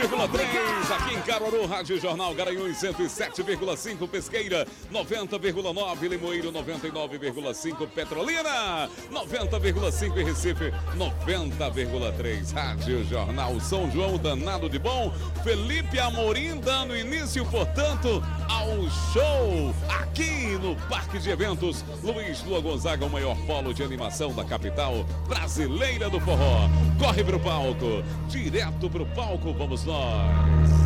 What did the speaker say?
aqui em Caruaru, Rádio Jornal Garanhuns 107,5, Pesqueira 90,9, Limoeiro 99,5, Petrolina 90,5 e Recife 90,3. Rádio Jornal São João danado de bom. Felipe Amorim dando início, portanto, ao show aqui no Parque de Eventos Luiz Lua Gonzaga, o maior polo de animação da capital brasileira do forró. Corre pro palco, direto pro palco, vamos nós.